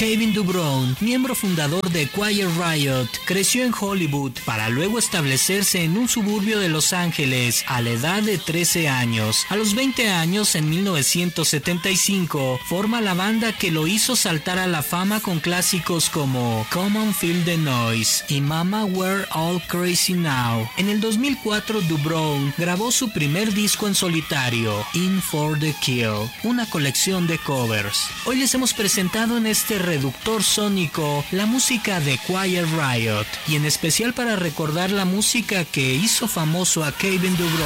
Kevin DuBrow, miembro fundador de Quiet Riot, creció en Hollywood para luego establecerse en un suburbio de Los Ángeles a la edad de 13 años. A los 20 años, en 1975, forma la banda que lo hizo saltar a la fama con clásicos como Come on Feel the Noise y Mama We're All Crazy Now. En el 2004, DuBrow grabó su primer disco en solitario, In for the Kill, una colección de covers. Hoy les hemos presentado en este reductor sónico la música de Quiet Riot, y en especial para recordar la música que hizo famoso a Kevin DuBrow.